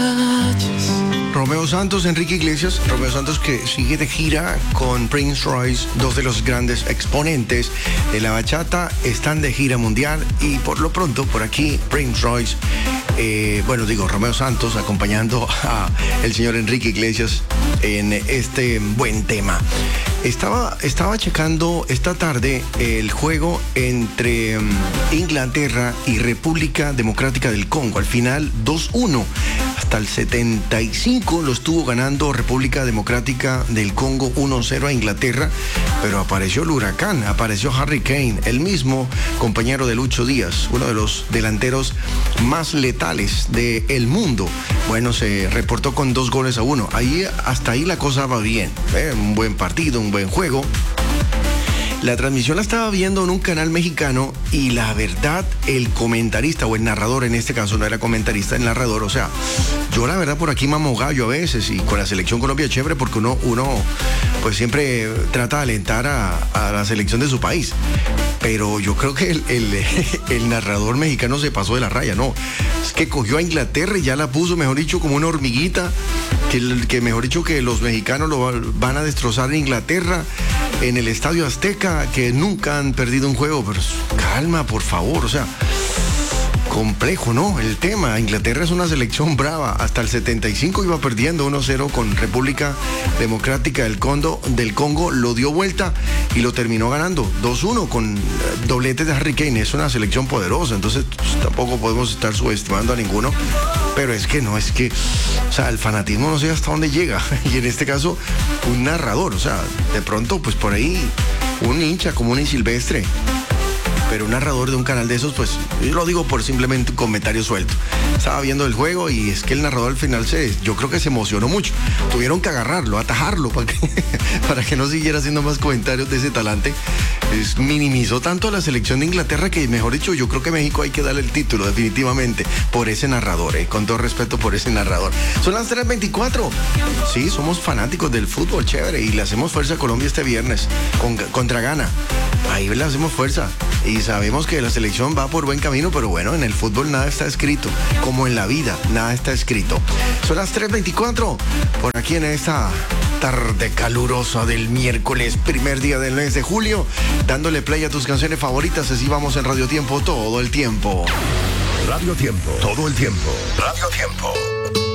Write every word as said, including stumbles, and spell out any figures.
Romeo Santos, Enrique Iglesias. Romeo Santos que sigue de gira con Prince Royce, dos de los grandes exponentes de la bachata, están de gira mundial y por lo pronto por aquí Prince Royce, eh, bueno digo Romeo Santos acompañando a el señor Enrique Iglesias en este buen tema. Estaba, estaba checando esta tarde el juego entre um, Inglaterra y República Democrática del Congo. Al final dos uno. Hasta el setenta y cinco lo estuvo ganando República Democrática del Congo uno cero a Inglaterra, pero apareció el huracán, apareció Harry Kane, el mismo compañero de Lucho Díaz, uno de los delanteros más letales del mundo. Bueno, se reportó con dos goles a uno. Ahí, hasta ahí la cosa va bien, ¿eh? Un buen partido, un buen juego. La transmisión la estaba viendo en un canal mexicano y la verdad, el comentarista o el narrador, en este caso no era comentarista, el narrador, o sea, yo la verdad por aquí mamo gallo a veces y con la selección Colombia es chévere porque uno, uno pues siempre trata de alentar a, a la selección de su país. Pero yo creo que el, el, el narrador mexicano se pasó de la raya, no. Es que cogió a Inglaterra y ya la puso, mejor dicho, como una hormiguita, que, que mejor dicho que los mexicanos lo van a destrozar en Inglaterra, en el Estadio Azteca, que nunca han perdido un juego. Pero calma, por favor, o sea, complejo, ¿no? El tema, Inglaterra es una selección brava. Hasta el setenta y cinco iba perdiendo uno cero con República Democrática del Congo, del Congo, lo dio vuelta y lo terminó ganando dos uno con dobletes de Harry Kane. Es una selección poderosa, entonces pues, tampoco podemos estar subestimando a ninguno. Pero es que no, es que, o sea, el fanatismo no sé hasta dónde llega. Y en este caso, un narrador, o sea, de pronto, pues por ahí, un hincha común y silvestre. Pero un narrador de un canal de esos, pues, yo lo digo por simplemente un comentario suelto. Estaba viendo el juego y es que el narrador al final se, yo creo que se emocionó mucho. Tuvieron que agarrarlo, atajarlo para que, para que no siguiera haciendo más comentarios de ese talante. Es, minimizó tanto a la selección de Inglaterra que, mejor dicho, yo creo que México hay que darle el título definitivamente por ese narrador, eh, con todo respeto por ese narrador. Son las tres veinticuatro. Sí, somos fanáticos del fútbol, chévere, y le hacemos fuerza a Colombia este viernes con, contra Ghana. Ahí le hacemos fuerza y sabemos que la selección va por buen camino, pero bueno, en el fútbol nada está escrito, como en la vida, nada está escrito. Son las tres veinticuatro, por aquí en esta tarde calurosa del miércoles, primer día del mes de julio, dándole play a tus canciones favoritas, así vamos en Radio Tiempo todo el tiempo. Radio Tiempo, todo el tiempo. Radio Tiempo.